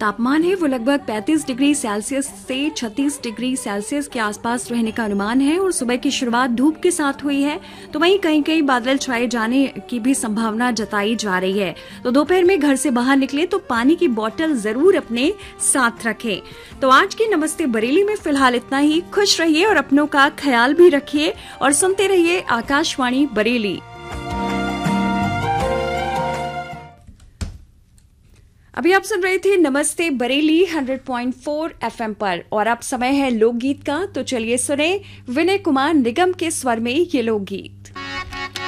तापमान है वो लगभग 35 डिग्री सेल्सियस से 36 डिग्री सेल्सियस के आसपास रहने का अनुमान है और सुबह की शुरुआत धूप के साथ हुई है, तो वहीं कहीं कहीं बादल छाए जाने की भी संभावना जताई जा रही है। तो दोपहर में घर से बाहर निकले तो पानी की बोतल जरूर अपने साथ रखें। तो आज की नमस्ते बरेली में फिलहाल इतना ही। खुश रहिए और अपनों का ख्याल भी रखिए और सुनते रहिए आकाशवाणी बरेली। अभी आप सुन रहे थे नमस्ते बरेली 100.4 FM पर और अब समय है लोकगीत का। तो चलिए सुने विनय कुमार निगम के स्वर में ये लोकगीत।